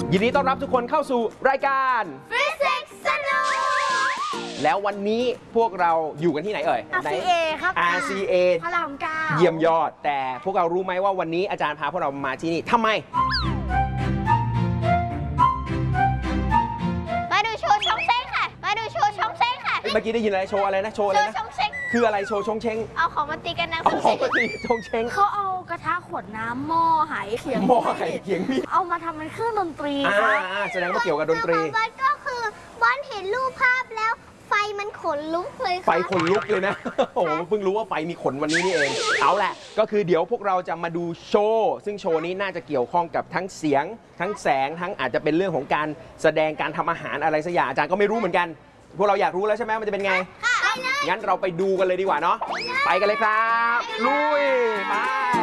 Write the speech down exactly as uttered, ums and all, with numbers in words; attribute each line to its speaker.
Speaker 1: ยินดีต้อนรับทุกคนเข้าสู่รายการ
Speaker 2: ฟิสิกส์สนุก
Speaker 1: แล้ววันนี้พวกเราอยู่กันที่ไหนเอ่ย
Speaker 2: อาร์ ซี เอ ครับ
Speaker 1: อาร์ ซี เอ
Speaker 2: พระรามเก้า
Speaker 1: เยี่ยมยอดแต่พวกเรารู้ไหมว่าวันนี้อาจารย์พาพวกเรามาที่นี่ทำไม
Speaker 2: มาดูโชว์ชงเช้งค่ะมาดูโชว์ชงเช้งค่ะ
Speaker 1: เมื่อกี้ได้ยินอะไรโชว์อะไรนะโชว์อะไรนะ
Speaker 2: โชว์ชงเช้ง
Speaker 1: คืออะไรโชว์ชงเช้ง
Speaker 2: เอาของมาตีกันนะ
Speaker 1: เอาของมาตีชงเช้ง
Speaker 2: เขาเอากระทะขวดน้ำหม้อไหเขียง
Speaker 1: หม้อไหเขียงมีด
Speaker 2: เอามาทำเป็นเครื่องดนตรี
Speaker 1: อ่าแสดงว่าเกี่ยวกับดนตรี
Speaker 2: บอลก็คือบอลเห็นรูปภาพแล้วไฟมันขนลุกเลยค่ะ
Speaker 1: ไฟขนลุกเลยนะโอ้โหเพิ่งรู้ว่าไฟมีขนวันนี้นี่เองเอาแหละก็คือเดี๋ยวพวกเราจะมาดูโชว์ซึ่งโชว์นี้น่าจะเกี่ยวข้องกับทั้งเสียงทั้งแสงทั้งอาจจะเป็นเรื่องของการแสดงการทำอาหารอะไรสักอย่างอาจารย์ก็ไม่รู้เหมือนกันพวกเราอยากรู้แล้วใช่ไหมมันจะเป็นไงงั้นเราไปดูกันเลยดีกว่าเนาะไปกันเลยครับลุยไป